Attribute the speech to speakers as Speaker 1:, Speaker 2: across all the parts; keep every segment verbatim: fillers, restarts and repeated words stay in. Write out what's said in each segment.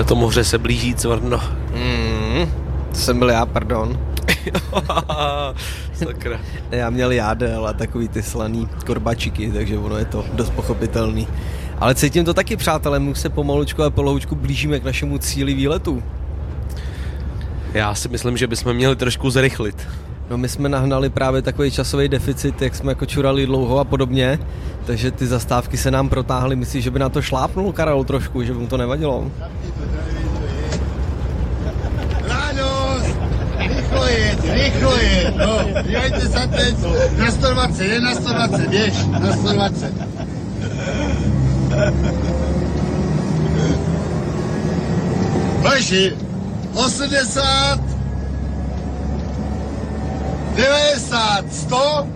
Speaker 1: To moře se blíží, Cvrno.
Speaker 2: Mm, to jsem byl já, pardon.
Speaker 1: Sakra.
Speaker 2: Já měl jádel a takový ty slaný korbačiky, takže ono je to dost pochopitelný. Ale cítím to taky, přátelé, my už se pomalučku a poloučku blížíme k našemu cíli výletu.
Speaker 1: Já si myslím, že bychom měli trošku zrychlit.
Speaker 2: No my jsme nahnali právě takový časový deficit, jak jsme jako čurali dlouho a podobně, takže ty zastávky se nám protáhly. Myslíš, že by na to šlápnul Karel trošku, že by mu to nevadilo?
Speaker 3: Rychlo jeď, rychlo jeď, no, dívejte se teď, na sto dvacet, je na sto dvacet, běž, na sto dvacet. Hoši, osmdesát, devadesát, sto,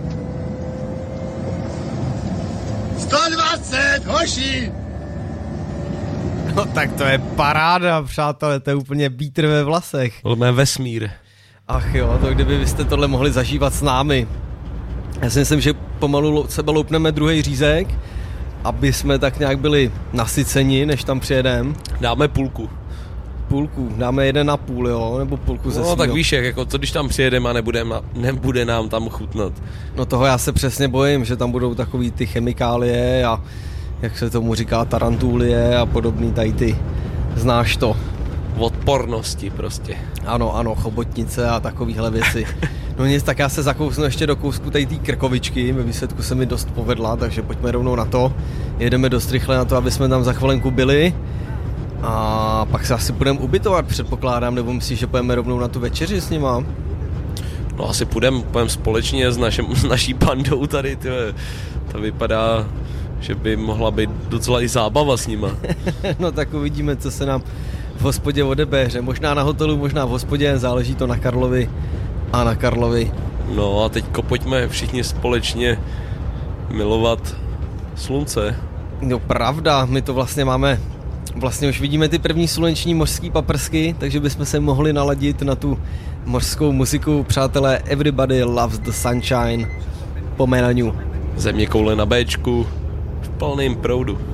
Speaker 3: sto dvacet, hoši.
Speaker 2: No tak to je paráda, přátelé, to je úplně vítr ve vlasech.
Speaker 1: Lmé vesmír.
Speaker 2: Ach jo, to kdyby vy jste tohle mohli zažívat s námi. Já si myslím, že pomalu sebe loupneme druhý řízek, aby jsme tak nějak byli nasyceni, než tam přijedeme.
Speaker 1: Dáme půlku.
Speaker 2: Půlku, dáme jeden a půl, jo, nebo půlku ze
Speaker 1: No
Speaker 2: svýho.
Speaker 1: tak víš, jak, jako co když tam přijedeme a nebude, nebude nám tam chutnat.
Speaker 2: No toho já se přesně bojím, že tam budou takový ty chemikálie a jak se tomu říká tarantulie a podobný tady ty, znáš to.
Speaker 1: Odpornosti prostě.
Speaker 2: Ano, ano, chobotnice a takovýhle věci. No nic, tak já se zakousnu ještě do kousku tady té krkovičky, ve výsledku se mi dost povedla, takže pojďme rovnou na to. Jedeme dost rychle na to, aby jsme tam za chvilenku byli. A pak se asi budeme ubytovat, předpokládám, nebo myslíš, že pojeme rovnou na tu večeři s nima?
Speaker 1: No asi půjdeme půjdem společně s, našem, s naší bandou tady, tyhle. To vypadá, že by mohla být docela i zábava s nima.
Speaker 2: No tak uvidíme, co se nám v hospodě odebéře. Možná na hotelu, možná v hospodě, záleží to na Karlovi a na Karlovi.
Speaker 1: No a teďko pojďme všichni společně milovat slunce.
Speaker 2: No pravda, my to vlastně máme, vlastně už vidíme ty první sluneční mořský paprsky, takže bychom se mohli naladit na tu mořskou muziku. Přátelé, Everybody Loves the Sunshine po Melaniu.
Speaker 1: Země koule na Béčku v plném proudu.